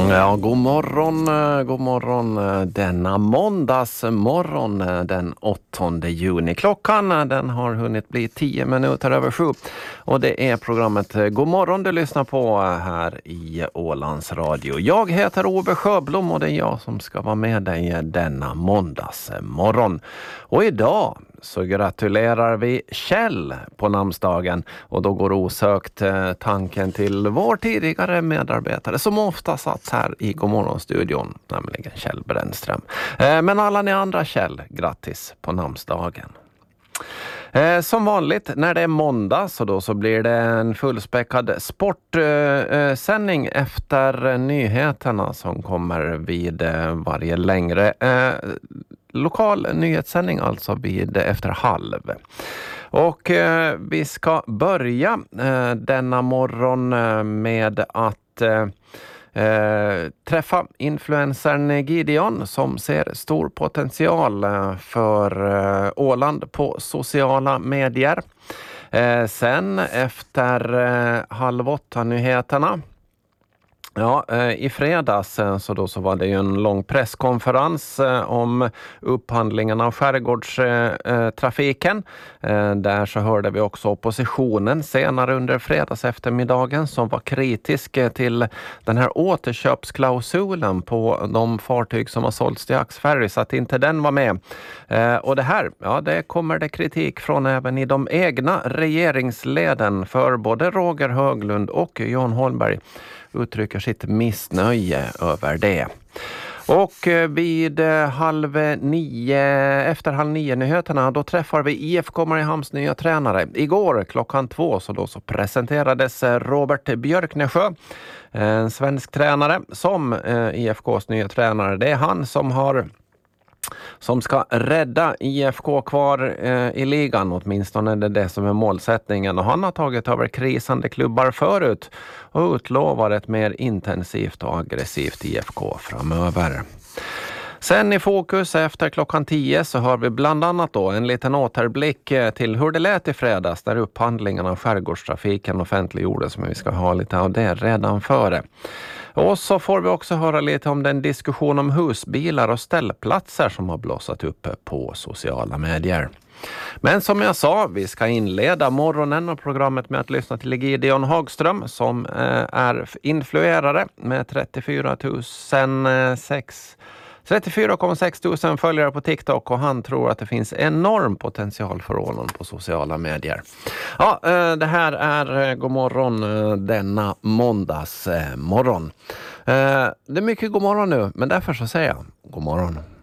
Ja, god morgon denna måndagsmorgon den 8 juni. Klockan den har hunnit bli 10 minuter över 7 och det är programmet God morgon du lyssnar på här i Ålands Radio. Jag heter Ove Sjöblom och det är jag som ska vara med dig denna måndagsmorgon. Och idag så gratulerar vi Kjell på namnsdagen och då går osökt tanken till vår tidigare medarbetare som ofta satt här i Godmorgonstudion, nämligen Kjell Brännström. Men alla ni andra Kjell, grattis på namnsdagen. Som vanligt när det är måndag så blir det en fullspäckad sportsändning efter nyheterna som kommer vid varje längre lokal nyhetssändning, alltså vid efter halv. Och vi ska börja denna morgon med att träffa influencern Gideon som ser stor potential för Åland på sociala medier. Sen efter halv 8 nyheterna. Ja, i fredags så var det ju en lång presskonferens om upphandlingen av skärgårdstrafiken. Där så hörde vi också oppositionen senare under fredags eftermiddagen som var kritisk till den här återköpsklausulen på de fartyg som har sålts till Axferry så att inte den var med. Och det här, ja det kommer det kritik från även i de egna regeringsleden för både Roger Höglund och Jan Holmberg uttrycker sitt missnöje över det. Och vid efter halv 9 nyheterna då träffar vi IFK Mariehamns nya tränare. Igår klockan 2 så presenterades Robert Björknesjö, en svensk tränare som IFKs nya tränare. Det är han som ska rädda IFK kvar i ligan, åtminstone är det som är målsättningen. Och han har tagit över krisande klubbar förut och utlovar ett mer intensivt och aggressivt IFK framöver. Sen i fokus efter klockan 10 så har vi bland annat då en liten återblick till hur det lät i fredags där upphandlingen av skärgårdstrafiken offentliggjordes, men vi ska ha lite av det redan före. Och så får vi också höra lite om den diskussion om husbilar och ställplatser som har blossat upp på sociala medier. Men som jag sa, vi ska inleda morgonen och programmet med att lyssna till Gideon Hagström som är influerare med 34,6 tusen följare på TikTok och han tror att det finns enorm potential för Åland på sociala medier. Ja, det här är God morgon denna måndagsmorgon. Det är mycket god morgon nu, men därför så säger jag god morgon.